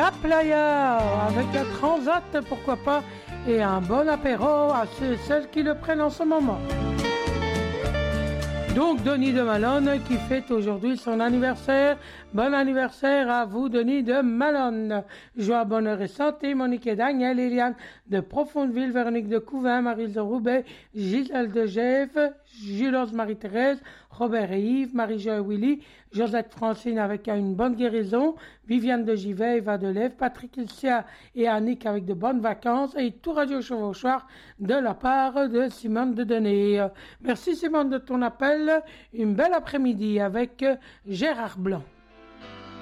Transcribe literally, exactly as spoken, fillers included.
la playa avec un transat, pourquoi pas, et un bon apéro à ceux, celles qui le prennent en ce moment. Donc Denis de Malone qui fête aujourd'hui son anniversaire. Bon anniversaire à vous Denis de Malone. Joie, bonheur et santé, Monique et Daniel, Eliane de Profondeville, Véronique de Couvin, Marie de Roubaix, Gisèle de Gève, Julos Marie-Thérèse, Robert et Yves, Marie-Jo et Willy, Josette Francine avec une bonne guérison, Viviane de Givet, Eva de Lève, Patrick Ilcia et Annick avec de bonnes vacances et tout Radio Chevauchoir de la part de Simone de Denis. Merci Simone de ton appel. Une belle après-midi avec Gérard Blanc.